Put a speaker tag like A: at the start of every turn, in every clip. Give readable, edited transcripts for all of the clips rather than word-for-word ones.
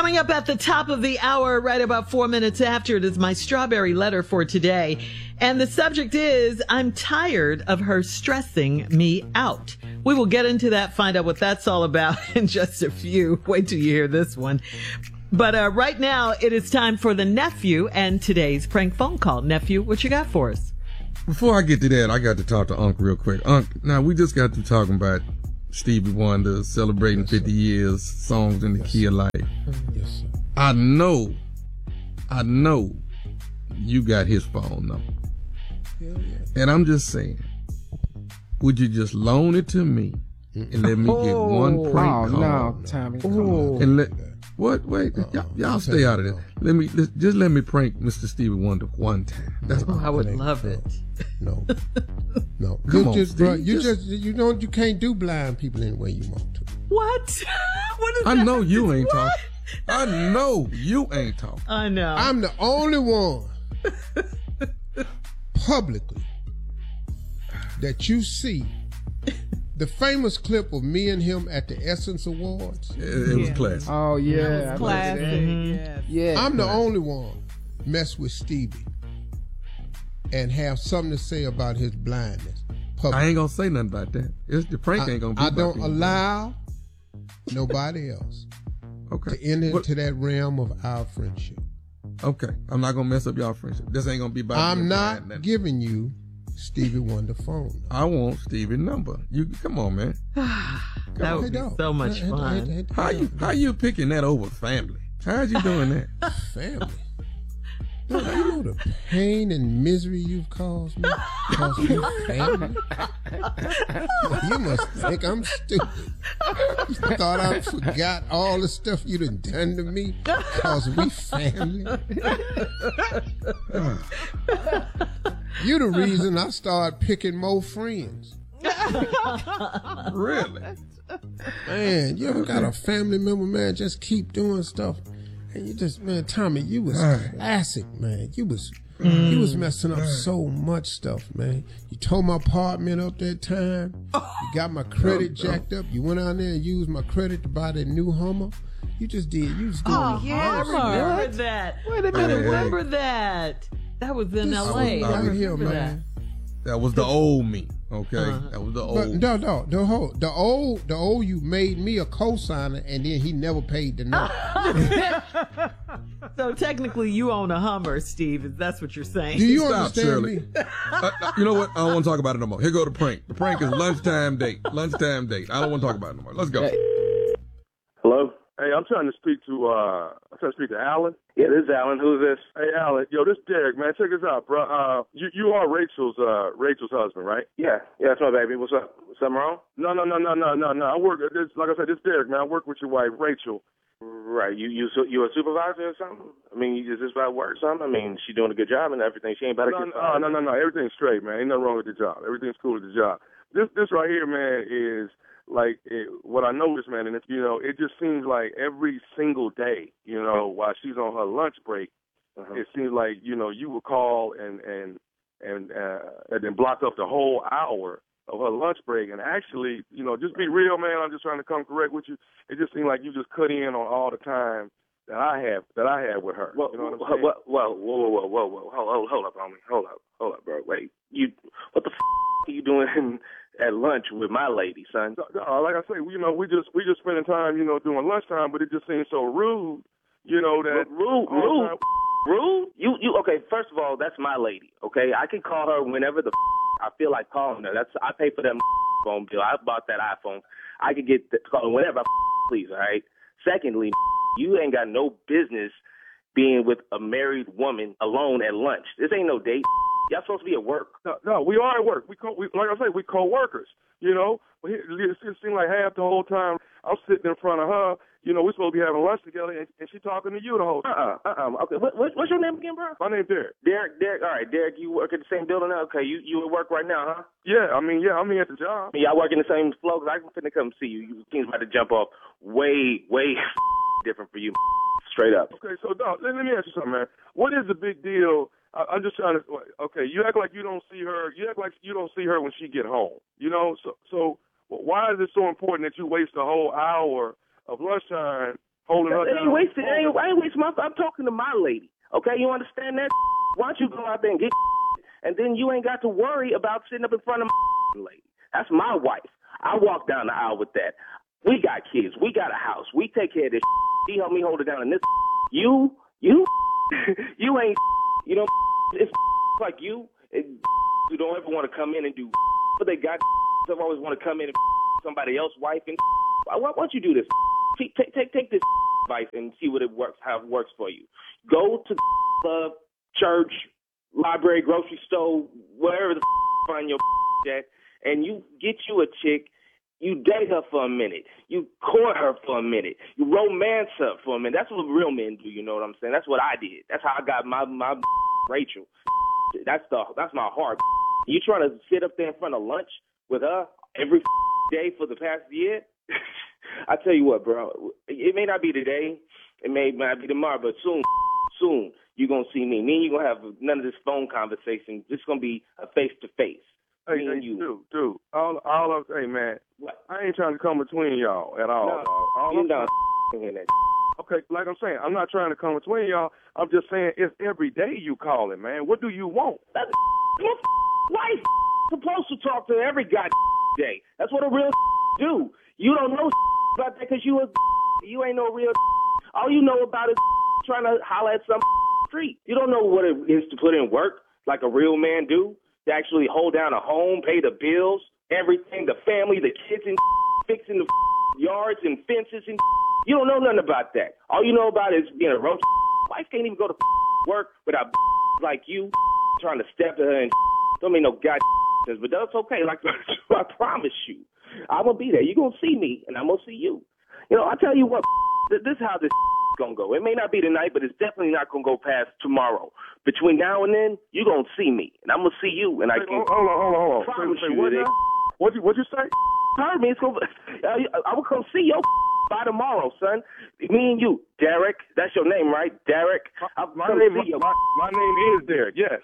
A: Coming up at the top of the hour, right about 4 minutes after, it is my strawberry letter for today. And the subject is, I'm tired of her stressing me out. We will get into that, find out what that's all about in just a few. Wait till you hear this one. But right now, it is time for the nephew and today's prank phone call. Nephew, what you got for us?
B: Before I get to that, I got to talk to Unc real quick. Unc, now we just got to talking about Stevie Wonder celebrating 50 years, songs in the key of life.
C: Yes, sir.
B: I know you got his phone number.
C: Hell yeah.
B: And I'm just saying, would you just loan it to me and let me get one prank call?
D: No, Tommy, come on.
B: And wait, y'all stay out of this. Let me prank Mr. Stevie Wonder one time. That's all.
A: I would love it.
C: No.
B: Come on,
C: just, bro,
B: Steve,
C: you can't do blind people any way you want to.
A: What? What is
B: I
A: that?
B: know you ain't talking. I know you ain't talking.
A: I know.
C: I'm the only one publicly that you see the famous clip of me and him at the Essence Awards.
B: It was classic.
D: Oh, yeah.
E: Classic.
A: Mhm.
D: Yeah.
C: I'm the only one mess with Stevie and have something to say about his blindness. Publicly.
B: I ain't gonna say nothing about that. The prank ain't gonna be
C: I
B: about
C: don't
B: being
C: allow nobody else
B: okay.
C: to enter
B: What-
C: into that realm of our friendship.
B: Okay, I'm not gonna mess up y'all friendship. This ain't gonna be about.
C: I'm
B: being
C: not
B: blind, nothing.
C: giving you Stevie Wonder phone number.
B: I want Stevie's number. You come on, man.
A: That would be so much fun.
B: How you picking that over family? How'd you doing that?
C: Family. You know the pain and misery you've caused me? Because we family? You must think I'm stupid. You thought I forgot all the stuff you done to me because we family? You the reason I started picking more friends.
B: Really?
C: Man, you ever got a family member, man, just keep doing stuff. And you just, man, Tommy, you was classic, man. You was messing up so much stuff, man. You tore my apartment up that time. You got my credit jacked up. You went out there and used my credit to buy that new Hummer. You just did. You was doing the
A: I
C: most.
A: remember that.
D: Wait a
A: I
D: minute.
A: remember that. That was in
C: This
A: L.A.
C: was
A: I
C: right here,
A: remember
C: man.
B: That was the old me. Okay, that was the old.
C: But no, the old you made me a co-signer, and then he never paid the note.
A: So technically, you own a Hummer, Steve. If that's what you're saying.
C: Do you
B: Stop,
C: understand
B: Shirley.
C: me?
B: You know what? I don't want to talk about it no more. Here go the prank. The prank is lunchtime date. Lunchtime date. I don't want to talk about it no more. Let's go.
F: Hello? Hey, I'm trying to speak to Alan. Yeah, this is Alan. Who's this? Hey, Alan. Yo, this is Derek, man. Check this out, bro. You are Rachel's husband, right? Yeah, that's my baby. What's up? Something wrong? No. I work. Like I said, this is Derek, man. I work with your wife, Rachel. Right. You a supervisor or something? I mean, is this about work or something? I mean, she doing a good job and everything. She ain't about to get fired. No. Everything's straight, man. Ain't nothing wrong with the job. Everything's cool with the job. This right here, man, is like what I noticed, man, and it just seems like every single day, while she's on her lunch break, it seems like you would call and then block up the whole hour of her lunch break, and actually, just be real, man. I'm just trying to come correct with you. It just seemed like you just cut in on all the time that I had with her. Well, you know what I'm saying? Whoa, hold up, homie, hold up, bro. Wait, what the are you doing at lunch with my lady, son? Like I say, we just spending time, doing lunchtime, but it just seems so rude, that rude. You okay? First of all, that's my lady. Okay, I can call her whenever the I feel like calling her. I pay for that phone bill. I bought that iPhone. I could get call whenever I please. All right. Secondly, you ain't got no business being with a married woman alone at lunch. This ain't no date. Y'all supposed to be at work. No, we are at work. We like I say, we co-workers. But it seemed like half the whole time I'm sitting in front of her. We're supposed to be having lunch together, and she talking to you the whole time. Okay, what's your name again, bro? My name's Derek. Derek. All right, Derek. You work at the same building now? Okay, you at work right now, huh? Yeah, I'm here at the job. Y'all work in the same floor? 'Cause I'm finna come see you. You seems about to jump off way different for you, straight up. Okay, so dog, let me ask you something, man. What is the big deal? I'm just trying to. Okay, you act like you don't see her. You act like you don't see her when she get home. So why is it so important that you waste a whole hour of lunchtime holding her down.
E: I ain't wasting my time. I'm talking to my lady. Okay, you understand that? Why don't you go out there and get and then you ain't got to worry about sitting up in front of my lady. That's my wife. I walk down the aisle with that. We got kids. We got a house. We take care of this. She helped me hold it down. And this, you ain't, you know, it's like you who don't ever want to come in and do, but they got some always want to come in and somebody else's wife. And why don't you do this? Take this advice and see what it works, how it works for you. Go to club, church, library, grocery store, wherever the find your at, and you get you a chick. You date her for a minute. You court her for a minute. You romance her for a minute. That's what real men do. You know what I'm saying? That's what I did. That's how I got my Rachel. That's my heart. You trying to sit up there in front of lunch with her every day for the past year? I tell you what, bro. It may not be today. It may not be tomorrow, but soon you're gonna see me. Me and you gonna have none of this phone conversation. It's gonna be a face to face.
F: Hey, dude. All of hey man, what? I ain't trying to come between y'all at all.
E: No,
F: all
E: you not in that.
F: Okay, like I'm saying, I'm not trying to come between y'all. I'm just saying it's every day you calling, man. What do you want?
E: That's your wife supposed to talk to every goddamn day. That's what a real do. You don't know about that because you ain't no real. All you know about is trying to holler at some street. You don't know what it is to put in work like a real man do. To actually hold down a home, pay the bills, everything, the family, the kids, and fixing the yards and fences. And you don't know nothing about that. All you know about is being a roach. Wife can't even go to work without like you trying to step to her and don't make no goddamn sense. But that's okay. Like I promise you, I'm going to be there. You're going to see me, and I'm going to see you. You know, I tell you what, this is how this going to go. It may not be tonight, but it's definitely not going to go past tomorrow. Between now and then, you're going to see me, and I'm going to see you. And I can
F: hold on.
E: promise
F: Say,
E: you
F: what'd you say?
E: Heard me. It's gonna, I will come see your by tomorrow, son. Me and you, Derek. That's your name, right? Derek.
F: My name is Derek, yes.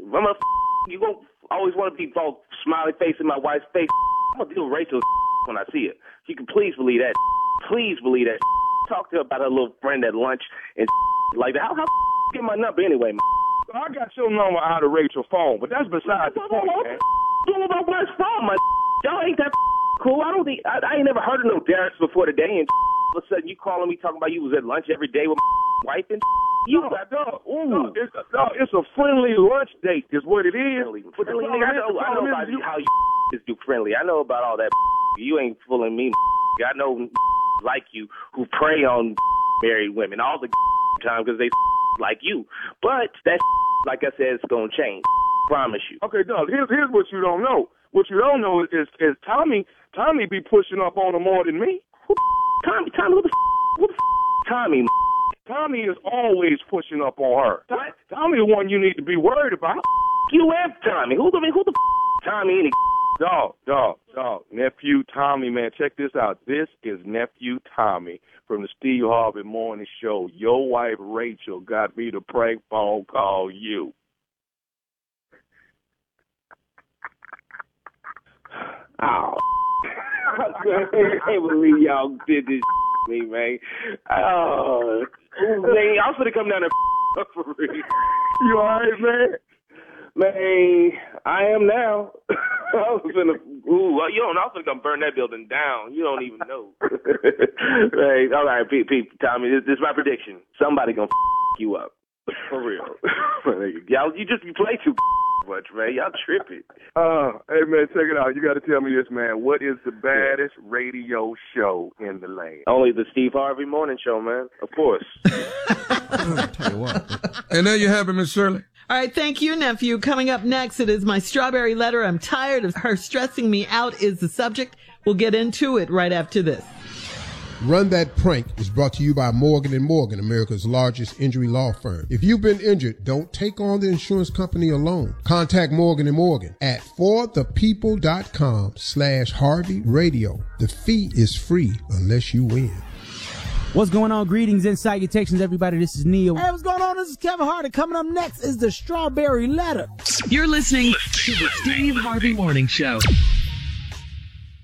E: You gonna always want to be all smiley face in my wife's face. I'm going to deal with Rachel when I see her. You can please believe that. Please believe that. Talk to her about her little friend at lunch and like that. How get my number anyway, man?
F: I got your number out of Rachel's phone, but that's besides the point, man.
E: Doing about my phone, my y'all ain't that cool. I ain't never heard of no Derek's before today, and all of a sudden you calling me talking about you was at lunch every day with my wife and you.
F: It's a friendly lunch date, is what it is.
E: Friendly, I know about how you is do friendly. I know about all that. You ain't fooling me. I know like you who prey on married women all the time because they like you. But that, like I said, it's going to change. Promise you.
F: Okay, Doug, here's what you don't know. What you don't know is Tommy be pushing up on her more than me.
E: Tommy, who the Tommy?
F: Tommy is always pushing up on her.
E: What?
F: Tommy the one you need to be worried about.
E: You and Tommy. Who the Tommy any?
F: Dog. Nephew Tommy, man, check this out. This is Nephew Tommy from the Steve Harvey Morning Show. Your wife, Rachel, got me to prank phone call you.
E: Oh, I can't believe y'all did this to me, man. Oh, man, I was going to come down there for real.
F: You all right, man?
E: Man, I am now. I was gonna, I was gonna come burn that building down. You don't even know. Right, all right, Pete, Tommy, this is my prediction. Somebody gonna you up. For real. Y'all, you play too much, man. Y'all tripping.
F: Hey, man, check it out. You got to tell me this, man. What is the baddest radio show in the land?
E: Only the Steve Harvey Morning Show, man. Of course.
B: Tell you what. And there you have it, Miss Shirley.
A: All right, thank you, nephew. Coming up next, it is my strawberry letter. I'm tired of her stressing me out is the subject. We'll get into it right after this.
C: Run That Prank is brought to you by Morgan & Morgan, America's largest injury law firm. If you've been injured, don't take on the insurance company alone. Contact Morgan & Morgan at forthepeople.com/Harvey Radio. The fee is free unless you win.
D: What's going on? Greetings and salutations, everybody. This is Neil. Hey, what's going on? This is Kevin Hart. And coming up next is the Strawberry Letter.
G: You're listening to the Steve Harvey Morning Show.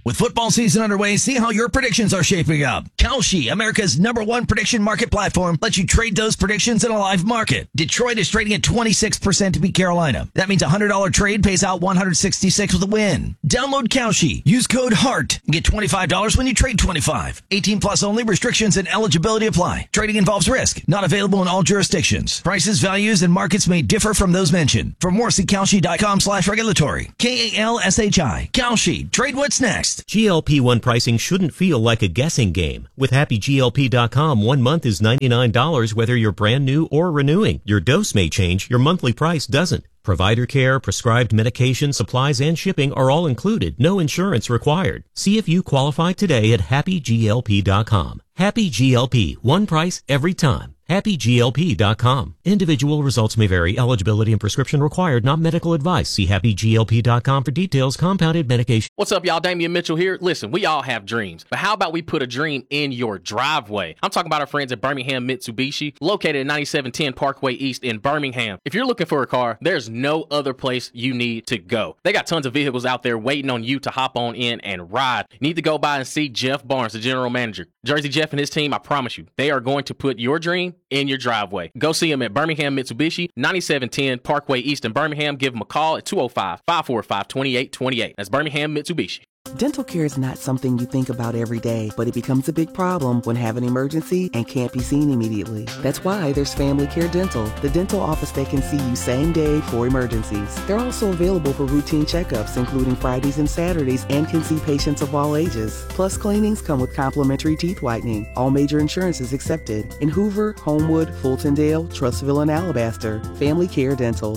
G: With football season underway, see how your predictions are shaping up. Kalshi, America's #1 prediction market platform, lets you trade those predictions in a live market. Detroit is trading at 26% to beat Carolina. That means a $100 trade pays out $166 with a win. Download Kalshi. Use code HEART and get $25 when you trade 25. 18 plus only. Restrictions and eligibility apply. Trading involves risk. Not available in all jurisdictions. Prices, values, and markets may differ from those mentioned. For more, see Kalshi.com/regulatory. KALSHI. Kalshi. Trade what's next.
H: GLP-1 pricing shouldn't feel like a guessing game. With HappyGLP.com, 1 month is $99 whether you're brand new or renewing. Your dose may change, your monthly price doesn't. Provider care, prescribed medication, supplies, and shipping are all included. No insurance required. See if you qualify today at HappyGLP.com. HappyGLP. One price every time. HappyGLP.com. Individual results may vary. Eligibility and prescription required. Not medical advice. See HappyGLP.com for details. Compounded medication.
I: What's up, y'all? Damian Mitchell here. Listen, we all have dreams, but how about we put a dream in your driveway? I'm talking about our friends at Birmingham Mitsubishi, located at 9710 Parkway East in Birmingham. If you're looking for a car, there's no other place you need to go. They got tons of vehicles out there waiting on you to hop on in and ride. You need to go by and see Jeff Barnes, the general manager. Jersey Jeff and his team, I promise you, they are going to put your dream in your driveway. Go see them at Birmingham Mitsubishi, 9710 Parkway East in Birmingham. Give them a call at 205-545-2828. That's Birmingham Mitsubishi.
J: Dental care is not something you think about every day, but it becomes a big problem when have an emergency and can't be seen immediately. That's why there's Family Care Dental, the dental office that can see you same day for emergencies. They're also available for routine checkups, including Fridays and Saturdays, and can see patients of all ages. Plus, cleanings come with complimentary teeth whitening. All major insurances accepted. In Hoover, Homewood, Fultondale, Trustville, and Alabaster. Family Care Dental,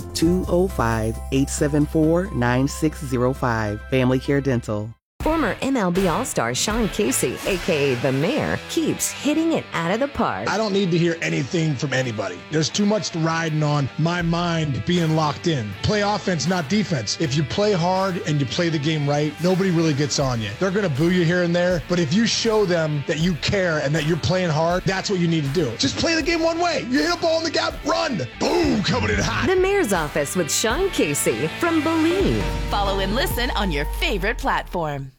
J: 205-874-9605. Family Care Dental.
K: Former MLB All-Star Sean Casey, a.k.a. The Mayor, keeps hitting it out of the park.
L: I don't need to hear anything from anybody. There's too much riding on my mind being locked in. Play offense, not defense. If you play hard and you play the game right, nobody really gets on you. They're going to boo you here and there, but if you show them that you care and that you're playing hard, that's what you need to do. Just play the game one way. You hit a ball in the gap, run. Boom, coming in hot.
K: The Mayor's Office with Sean Casey from Believe.
M: Follow and listen on your favorite platform.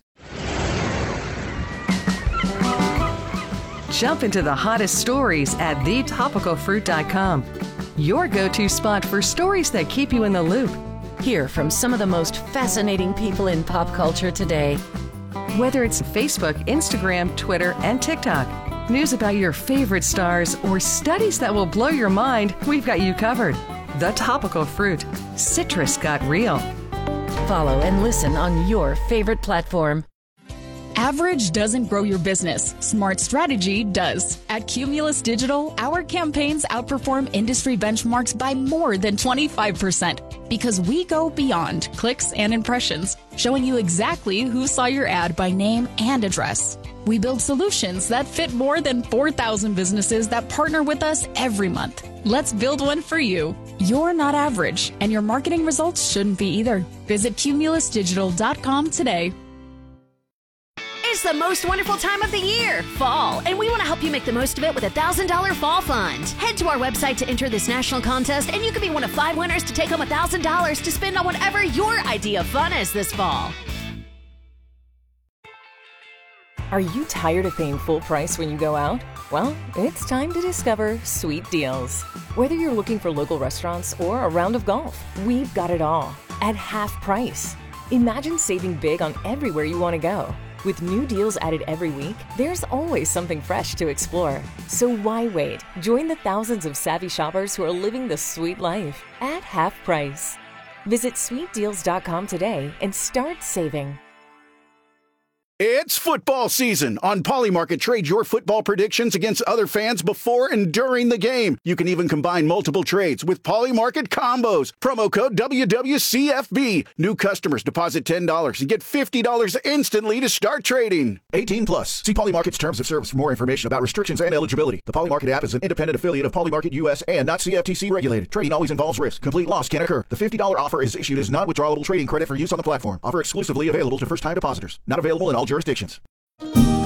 N: Jump into the hottest stories at thetopicalfruit.com. Your go-to spot for stories that keep you in the loop.
M: Hear from some of the most fascinating people in pop culture today.
N: Whether it's Facebook, Instagram, Twitter, and TikTok, news about your favorite stars, or studies that will blow your mind, we've got you covered. The Topical Fruit. Citrus got real.
M: Follow and listen on your favorite platform.
O: Average doesn't grow your business. Smart strategy does. At Cumulus Digital, our campaigns outperform industry benchmarks by more than 25% because we go beyond clicks and impressions, showing you exactly who saw your ad by name and address. We build solutions that fit more than 4,000 businesses that partner with us every month. Let's build one for you. You're not average, and your marketing results shouldn't be either. Visit cumulusdigital.com today.
P: It's the most wonderful time of the year, fall, and we want to help you make the most of it with a $1,000 fall fund. Head to our website to enter this national contest, and you could be one of 5 winners to take home $1,000 to spend on whatever your idea of fun is this fall.
Q: Are you tired of paying full price when you go out? Well, it's time to discover Sweet Deals. Whether you're looking for local restaurants or a round of golf, we've got it all at half price. Imagine saving big on everywhere you want to go. With new deals added every week, there's always something fresh to explore. So why wait? Join the thousands of savvy shoppers who are living the sweet life at half price. Visit sweetdeals.com today and start saving.
R: It's football season. On Polymarket, trade your football predictions against other fans before and during the game. You can even combine multiple trades with Polymarket combos. Promo code WWCFB. New customers deposit $10 and get $50 instantly to start trading. 18 plus. See Polymarket's terms of service for more information about restrictions and eligibility. The Polymarket app is an independent affiliate of Polymarket US and not CFTC regulated. Trading always involves risk. Complete loss can occur. The $50 offer is issued as non-withdrawable trading credit for use on the platform. Offer exclusively available to first-time depositors. Not available in all jurisdictions.